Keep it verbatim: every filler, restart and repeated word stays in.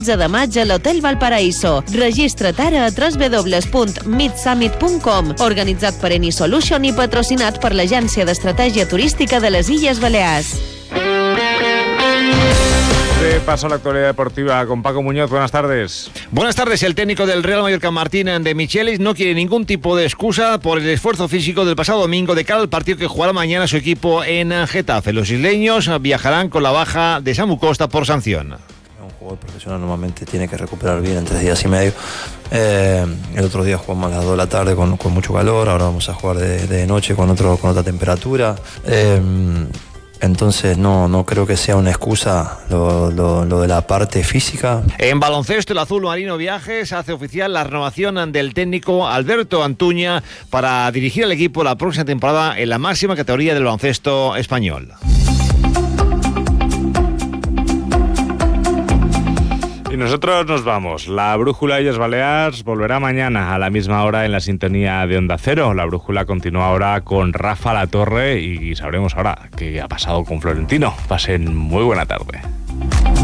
de maig a l'Hotel Valparaíso. Registra't ara a w w w punt midsummit punt com. Organitzat per Eni Solution i patrocinat per l'Agència d'Estratègia Turística de les Illes Balears. De paso a la actualidad deportiva con Paco Muñoz. Buenas tardes. Buenas tardes. El técnico del Real Mallorca, Martín de Michelis, no quiere ningún tipo de excusa por el esfuerzo físico del pasado domingo de cara al partido que jugará mañana su equipo en Getafe. Los isleños viajarán con la baja de Samu Costa por sanción. Un jugador profesional normalmente tiene que recuperar bien en tres días y medio. Eh, el otro día jugamos a las dos de la tarde con, con mucho calor, ahora vamos a jugar de, de noche con, otro, con otra temperatura. Eh, Entonces no, no creo que sea una excusa lo, lo, lo de la parte física. En baloncesto, el azul marino Viajes hace oficial la renovación del técnico Alberto Antuña para dirigir al equipo la próxima temporada en la máxima categoría del baloncesto español. Y nosotros nos vamos. La Brújula Illes Balears volverá mañana a la misma hora en la sintonía de Onda Cero. La Brújula continúa ahora con Rafa Latorre y sabremos ahora qué ha pasado con Florentino. Pasen muy buena tarde.